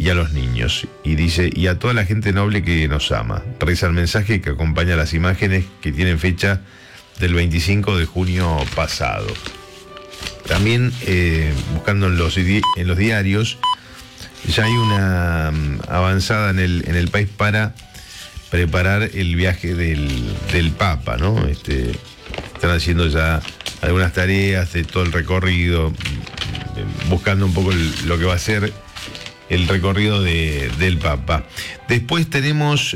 y a los niños. Y dice, y a toda la gente noble que nos ama. Reza el mensaje que acompaña las imágenes que tienen fecha del 25 de junio pasado. También, buscando en los diarios, ya hay una avanzada en el país para preparar el viaje del Papa, ¿no? Están haciendo ya algunas tareas de todo el recorrido, buscando un poco lo que va a ser el recorrido del Papa. Después tenemos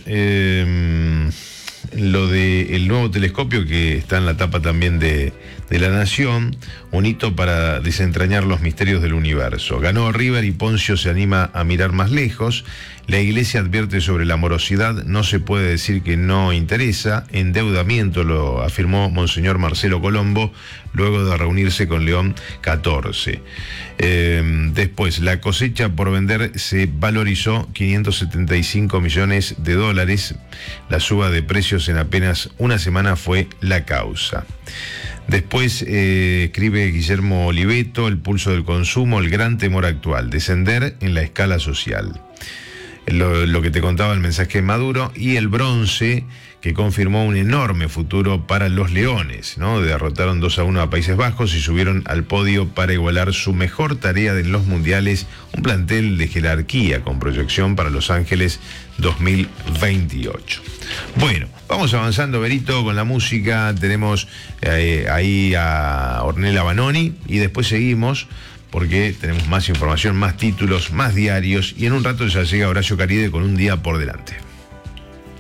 lo del nuevo telescopio que está en la tapa también de La Nación, un hito para desentrañar los misterios del universo. Ganó River y Poncio se anima a mirar más lejos. La Iglesia advierte sobre la morosidad, no se puede decir que no interesa. Endeudamiento, lo afirmó Monseñor Marcelo Colombo luego de reunirse con León XIV. Después, la cosecha por vender se valorizó 575 millones de dólares. La suba de precios en apenas una semana fue la causa. Después escribe Guillermo Oliveto, el pulso del consumo, el gran temor actual, descender en la escala social. Lo que te contaba el mensaje de Maduro, y el bronce, que confirmó un enorme futuro para los Leones, ¿no? Derrotaron 2-1 a Países Bajos y subieron al podio para igualar su mejor tarea de los mundiales, un plantel de jerarquía con proyección para Los Ángeles 2028. Bueno, vamos avanzando, Berito, con la música. Tenemos ahí a Ornella Vanoni y después seguimos porque tenemos más información, más títulos, más diarios, y en un rato ya llega Horacio Caride con Un Día por Delante.